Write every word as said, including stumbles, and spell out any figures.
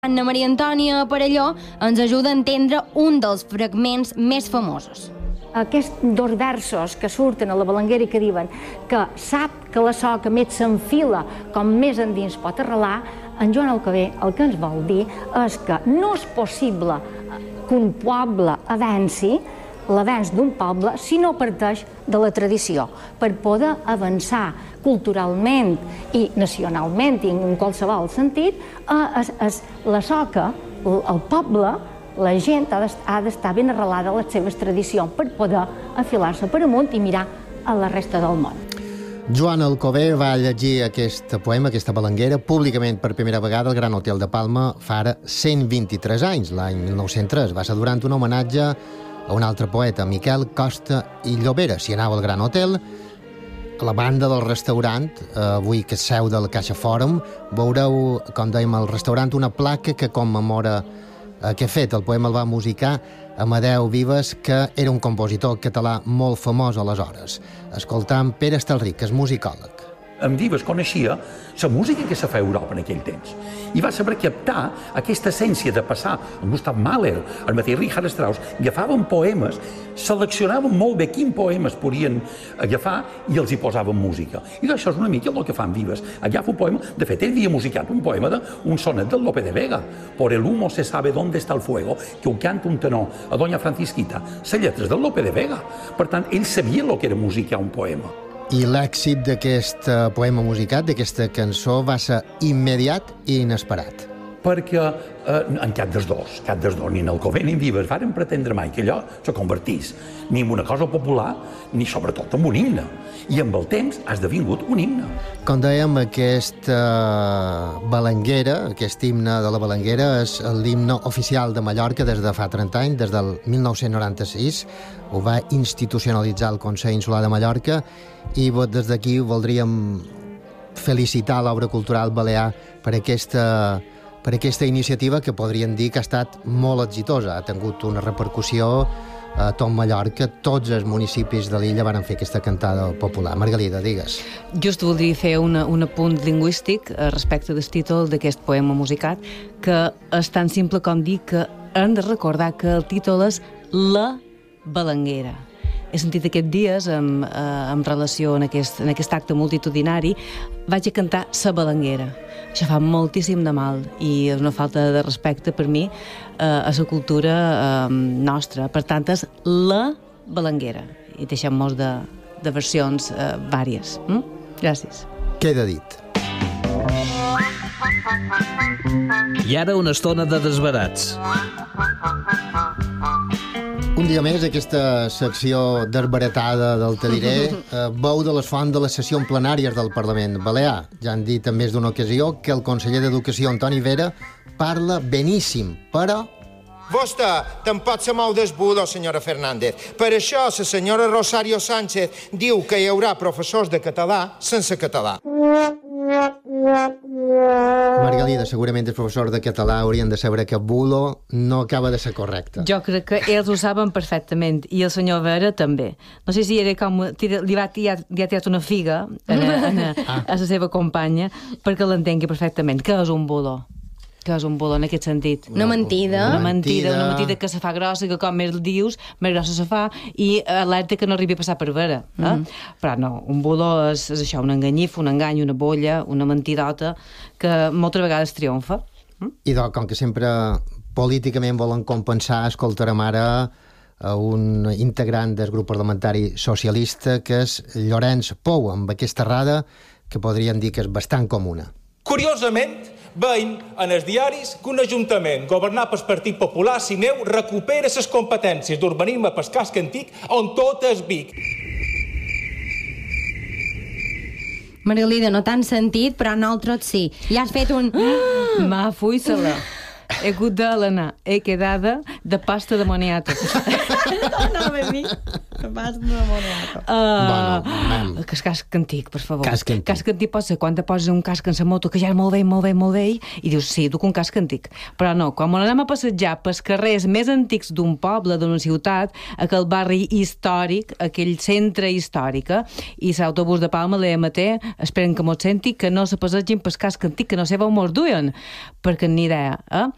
Anna Maria Antònia Parelló ens ajuda a entendre un dels fragments més famosos. Aquests dos versos que surten a la Balenguera i que diuen que sap que la soca més s'enfila com més endins pot arrelar, en Joan Alcover el que ens vol dir és que no és possible que un poble avanci, l'avanç d'un poble, si no parteix de la tradició. Per poder avançar culturalment i nacionalment i en qualsevol sentit, és, és la soca, el poble, la gent ha d'estar ben arrelada a les seves tradicions per poder enfilar-se per amunt i mirar a la resta del món. Joan Alcover va llegir aquest poema, aquesta balenguera, públicament per primera vegada al Gran Hotel de Palma fa ara cent vint-i-tres anys, l'any mil nou-cents tres. Va ser durant un homenatge a un altre poeta, Miquel Costa i Llobera. Si anava al Gran Hotel, a la banda del restaurant, avui que és seu del Caixa Fòrum, veureu, com dèiem, al restaurant una placa que commemora aquest fet. El poema el va musicar Amadeu Vives, que era un compositor català molt famós aleshores. Escoltam Pere Estalric, que és musicòleg. En Vives coneixia la música que se feia a Europa en aquell temps i va saber captar aquesta essència de passar. En Gustav Mahler, el mateix Richard Strauss, agafaven poemes, seleccionaven molt bé quins poemes podien agafar i els hi posaven música. I això és una mica el que fan Vives. Agafa un poema, de fet, ell havia musicat un poema d'un sonet del Lope de Vega, Por el humo se sabe dónde está el fuego, que ho canta un tenor a Doña Francisquita. Les lletres del Lope de Vega. Per tant, ell sabia el que era musicar un poema. I l'èxit d'aquest poema musicat, d'aquesta cançó, va ser immediat i inesperat. Perquè eh, en cap dels dos, cap dels dos, ni en Alcover ni en Vives, varen pretendre mai que allò se convertís ni en una cosa popular, ni sobretot en un himne. I amb el temps ha esdevingut un himne. Com dèiem, aquesta balenguera, aquest himne de la balenguera, és l'himne oficial de Mallorca des de fa trenta anys, des del mil nou-cents noranta-sis. Ho va institucionalitzar el Consell Insular de Mallorca i des d'aquí voldríem felicitar l'obra cultural balear per aquesta, per aquesta iniciativa que podríem dir que ha estat molt exitosa. Ha tingut una repercussió a tot Mallorca. Tots els municipis de l'illa van fer aquesta cantada popular. Margalida, digues. Just voldria fer una, un apunt lingüístic respecte del títol d'aquest poema musicat, que és tan simple com dir que hem de recordar que el títol és La Balenguera. He sentit aquests dies, en, eh, en relació en aquest, en aquest acte multitudinari, vaig a cantar Sa Balenguera. Això fa moltíssim de mal i és una falta de respecte per mi eh, a la cultura eh, nostra. Per tant, és La Balenguera. I deixem-nos de, de versions eh, vàries. Mm? Gràcies. Queda dit. I ara una estona de desbarats. Un dia més, aquesta secció desbaratada del Te diré eh, veu de les fonts de les sessions plenàries del Parlament Balear. Ja han dit en més d'una ocasió que el conseller d'Educació, Antoni Vera, parla beníssim, però... Vostè tampoc se mou des bulo, senyora Fernández. Per això la senyora Rosario Sánchez diu que hi haurà professors de català sense català. Margalida, segurament els professors de català haurien de saber que bulo no acaba de ser correcte. Jo crec que ells ho saben perfectament i el senyor Vera també. No sé si era com li va tirar, li ha tirat una figa a, a, a, a la seva companya perquè l'entengui perfectament. Què és un bulo? Que és un bulo en aquest sentit. Una mentida. Una mentida, una mentida que se fa grossa, que com més dius, més grossa se fa, i alerta que no arribi a passar per vera. Eh? Mm. Però no, un bulo és, és això, un enganyif, un engany, una bolla, una mentidota, que moltes vegades triomfa. Mm? I doncs, com que sempre políticament volen compensar, escoltarem ara a un integrant del grup parlamentari socialista, que és Llorenç Pou, amb aquesta errada que podríem dir que és bastant comuna. Curiosament, veiem en els diaris que un ajuntament governat pel Partit Popular, Sineu, recupera les competències d'urbanisme pel casc antic on tot és Vic. Margalida, no t'han sentit, però nosaltres sí. Ja has fet un... Ma, fuí-se-la. He hagut de l'anar. He quedada de pasta de moniato. Tornava a mi. De pasta de moniato. Uh, bueno, que és casc antic, per favor. Casc antic. Casc antic pot ser quan te poses un casc en la moto que ja és molt vell, molt vell, molt vell, i dius, sí, duc un casc antic. Però no, quan anem a passejar pels carrers més antics d'un poble, d'una ciutat, aquell barri històric, aquell centre històric, i l'autobús de Palma, l'E M T, esperen que mos senti que no se passegin pels casc antic, que no sé on mos duien, perquè ni idea, eh?